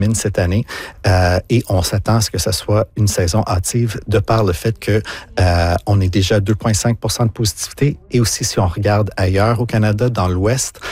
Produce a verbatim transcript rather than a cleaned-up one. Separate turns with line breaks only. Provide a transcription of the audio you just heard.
cette année euh, et on s'attend à ce que ce soit une saison hâtive de par le fait que euh, on est déjà à deux virgule cinq pour cent de positivité et aussi si on regarde ailleurs au Canada, dans l'Ouest,